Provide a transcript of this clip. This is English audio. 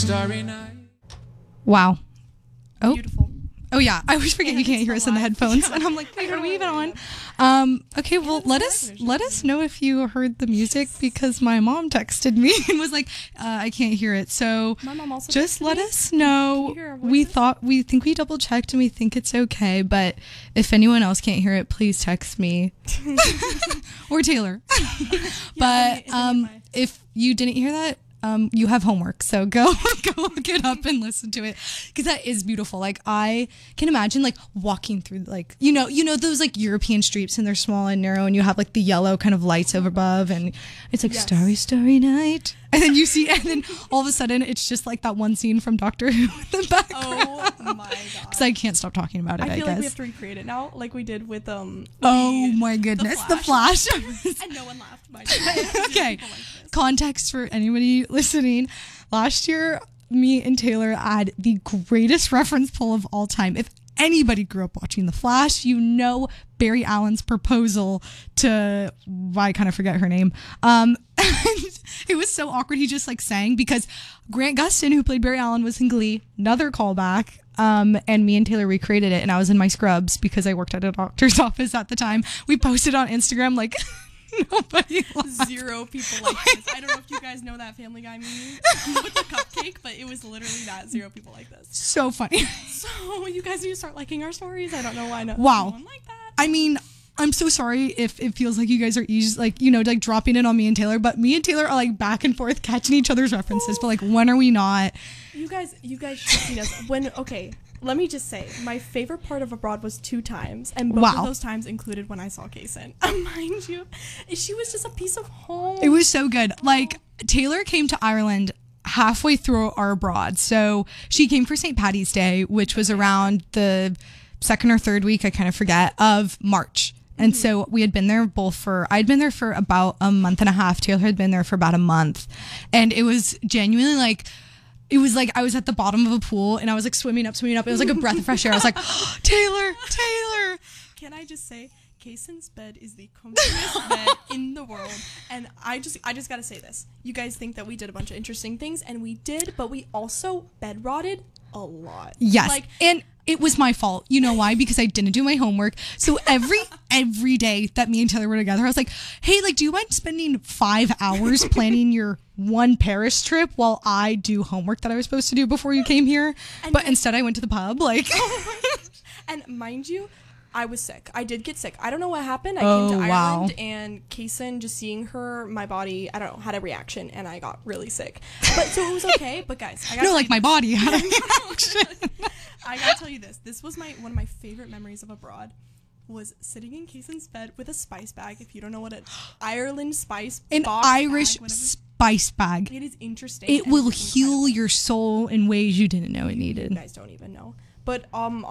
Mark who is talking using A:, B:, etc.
A: Starry night.
B: Wow. Oh.
C: Beautiful.
B: Oh yeah, I always forget you can't hear us in the headphones, and I'm like, wait, are we even on? Okay, well, let us know if you heard the music because my mom texted me and was like, I can't hear it. So
C: My mom also
B: just
C: texted
B: let
C: me.
B: us know.
C: Can you hear our voices?
B: We think we double checked and we think it's okay, but if anyone else can't hear it, please text me or Taylor. But if you didn't hear that, you have homework, so go look it up and listen to it because that is beautiful. Like I can imagine like walking through like you know those like European streets and they're small and narrow and you have like the yellow kind of lights over above and it's like starry night and then you see and then all of a sudden it's just like that one scene from Doctor Who in the background.
C: Oh my god!
B: Because I can't stop talking about it.
C: I feel
B: guess.
C: like we have to recreate it now, like we did with
B: Oh my goodness, the Flash.
C: And no one laughed.
B: Okay. Context for anybody listening. Last year, me and Taylor had the greatest reference pull of all time. If anybody grew up watching The Flash, you know Barry Allen's proposal to, I kind of forget her name. It was so awkward. He just like sang because Grant Gustin, who played Barry Allen, was in Glee. Another callback. And me and Taylor recreated it, and I was in my scrubs because I worked at a doctor's office at the time. We posted on Instagram like nobody laughed.
C: Zero people like this. I don't know if you guys know that Family Guy meme with the cupcake, but it was literally that. Zero people like this.
B: So funny.
C: So you guys need to start liking our stories. I don't know why no one like that.
B: I mean, I'm so sorry if it feels like you guys are like dropping it on me and Taylor, but me and Taylor are like back and forth catching each other's references. But like, when are we not?
C: You guys should see us okay. Let me just say, my favorite part of Abroad was 2 times, and both of those times included when I saw Kaysen. Mind you, she was just a piece of home.
B: It was so good. Like, Taylor came to Ireland halfway through our Abroad. So she came for St. Paddy's Day, which was around the 2nd or 3rd week, I kind of forget, of March. And so we had been there I'd been there for about a month and a half. Taylor had been there for about a month. And it was genuinely like, it was like I was at the bottom of a pool and I was like swimming up. It was like a breath of fresh air. I was like, oh, Taylor.
C: Can I just say, Kaysen's bed is the comfiest bed in the world. And I just gotta say this. You guys think that we did a bunch of interesting things, and we did, but we also bed rotted a lot.
B: Yes. And it was my fault. You know why? Because I didn't do my homework. So every day that me and Taylor were together, I was like, hey, like, do you mind spending 5 hours planning your one Paris trip while I do homework that I was supposed to do before you came here? But instead I went to the pub. Like,
C: and mind you, I was sick. I did get sick. I don't know what happened. I came to Ireland and Kaysen, just seeing her, my body, I don't know, had a reaction and I got really sick. But so it was okay. But guys, I gotta
B: my body had a reaction.
C: I gotta tell you this. This was one of my favorite memories of Abroad. Was sitting in Kaysen's bed with a spice bag. If you don't know what an Ireland spice
B: an
C: box
B: Irish
C: bag,
B: spice bag.
C: It is interesting.
B: It will heal your soul in ways you didn't know it needed.
C: You guys don't even know. But